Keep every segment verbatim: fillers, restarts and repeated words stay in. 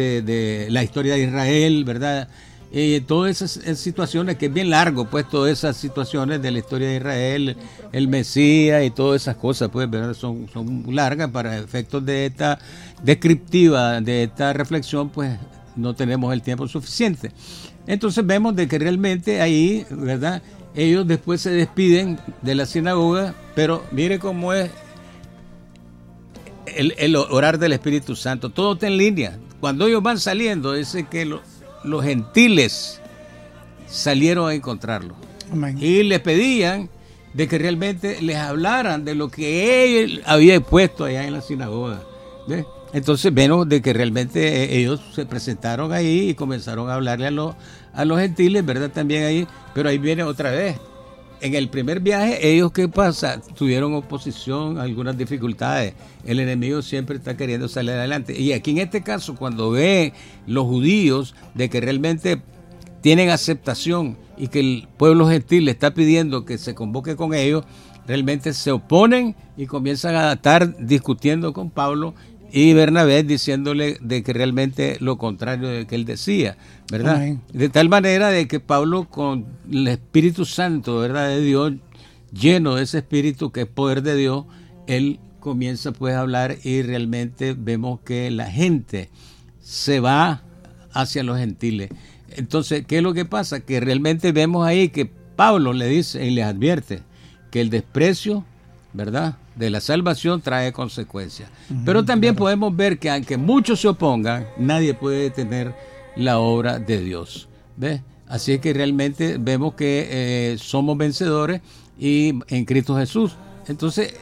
de, de la historia de Israel, ¿verdad? Eh, todas esas, esas situaciones, que es bien largo, pues todas esas situaciones de la historia de Israel, el Mesías y todas esas cosas, pues, ¿verdad? Son, son largas para efectos de esta descriptiva, de esta reflexión, pues no tenemos el tiempo suficiente. Entonces vemos de que realmente ahí, ¿verdad? Ellos después se despiden de la sinagoga, pero mire cómo es el, el orar del Espíritu Santo, todo está en línea. Cuando ellos van saliendo, dice que lo, los gentiles salieron a encontrarlo. Amén. Y les pedían de que realmente les hablaran de lo que él había puesto allá en la sinagoga. ¿Ves? Entonces vemos de que realmente ellos se presentaron ahí y comenzaron a hablarle a los, a los gentiles, ¿verdad? También ahí, pero ahí viene otra vez. En el primer viaje, ellos, ¿qué pasa? Tuvieron oposición, algunas dificultades. El enemigo siempre está queriendo salir adelante. Y aquí en este caso, cuando ve los judíos de que realmente tienen aceptación y que el pueblo gentil le está pidiendo que se convoque con ellos, realmente se oponen y comienzan a estar discutiendo con Pablo y Bernabé, diciéndole de que realmente lo contrario de que él decía, ¿verdad? Amén. De tal manera de que Pablo, con el Espíritu Santo, ¿verdad?, de Dios, lleno de ese Espíritu que es poder de Dios, él comienza pues a hablar y realmente vemos que la gente se va hacia los gentiles. Entonces, ¿qué es lo que pasa? Que realmente vemos ahí que Pablo le dice y les advierte que el desprecio, ¿verdad?, de la salvación trae consecuencias. Uh-huh, pero también claro, podemos ver que aunque muchos se opongan, nadie puede detener la obra de Dios. ¿Ves? Así es que realmente vemos que eh, somos vencedores y en Cristo Jesús. Entonces,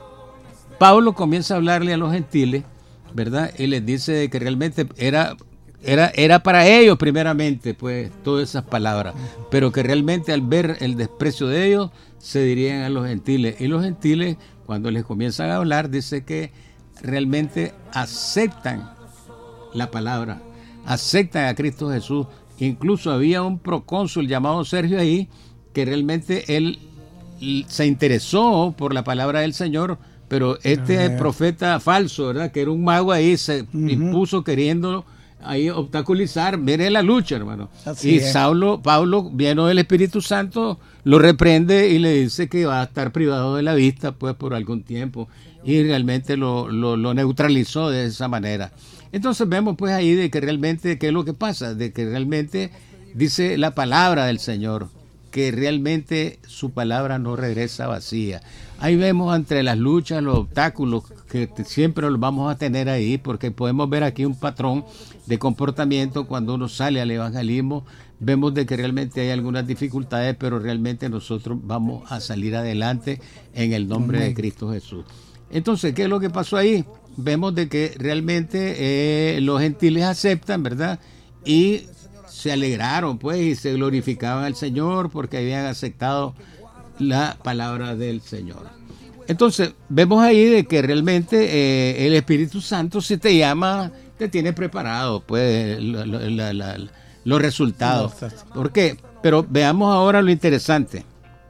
Pablo comienza a hablarle a los gentiles, ¿verdad? Y les dice que realmente era, era, era para ellos primeramente, pues, todas esas palabras, pero que realmente al ver el desprecio de ellos, se dirían a los gentiles. Y los gentiles, cuando les comienzan a hablar, dice que realmente aceptan la palabra, aceptan a Cristo Jesús. Incluso había un procónsul llamado Sergio ahí, que realmente él se interesó por la palabra del Señor, pero este uh-huh. profeta falso, ¿verdad?, que era un mago ahí, se uh-huh. impuso queriéndolo ahí obstaculizar. Mire la lucha, hermano. Así y es. Saulo, Pablo, lleno del Espíritu Santo, lo reprende y le dice que va a estar privado de la vista pues por algún tiempo, y realmente lo, lo, lo neutralizó de esa manera. Entonces vemos pues ahí de que realmente, ¿qué es lo que pasa? De que realmente dice la palabra del Señor, que realmente su palabra no regresa vacía. Ahí vemos entre las luchas, los obstáculos que siempre los vamos a tener ahí, porque podemos ver aquí un patrón de comportamiento cuando uno sale al evangelismo. Vemos de que realmente hay algunas dificultades, pero realmente nosotros vamos a salir adelante en el nombre Amén. De Cristo Jesús. Entonces, ¿qué es lo que pasó ahí? Vemos de que realmente eh, los gentiles aceptan, ¿verdad? Y se alegraron, pues, y se glorificaban al Señor porque habían aceptado la palabra del Señor. Entonces, vemos ahí de que realmente eh, el Espíritu Santo, si te llama, te tiene preparado, pues, la, la, la, los resultados. ¿Por qué? Pero veamos ahora lo interesante.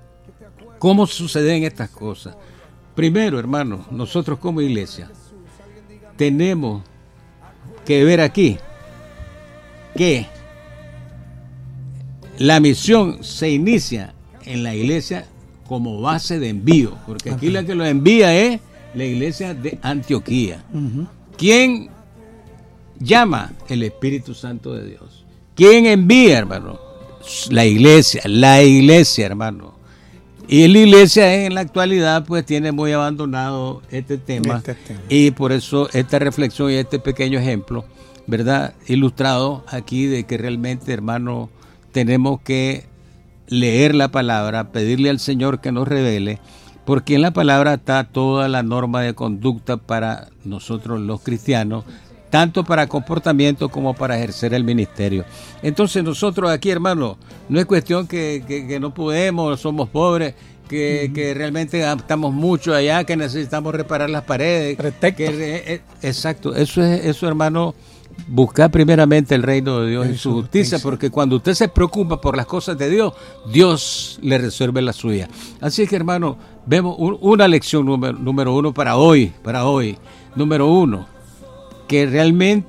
¿Cómo suceden estas cosas? Primero, hermanos, nosotros como iglesia tenemos que ver aquí que la misión se inicia en la iglesia como base de envío, porque aquí la que lo envía es la iglesia de Antioquía. Uh-huh. ¿Quién llama? El Espíritu Santo de Dios. ¿Quién envía, hermano? La iglesia, la iglesia, hermano. Y la iglesia en la actualidad pues tiene muy abandonado este tema, este tema. Y por eso esta reflexión y este pequeño ejemplo, ¿verdad?, ilustrado aquí de que realmente, hermano, tenemos que leer la palabra, pedirle al Señor que nos revele, porque en la palabra está toda la norma de conducta para nosotros los cristianos, tanto para comportamiento como para ejercer el ministerio. Entonces nosotros aquí, hermano, no es cuestión que, que, que no podemos, somos pobres, que, uh-huh. que realmente gastamos mucho allá, que necesitamos reparar las paredes. Que, eh, exacto, eso es eso, hermano. Buscar primeramente el reino de Dios y su justicia, porque cuando usted se preocupa por las cosas de Dios, Dios le resuelve la suya. Así que, hermano, vemos un, una lección número, número uno para hoy, para hoy. Número uno, que realmente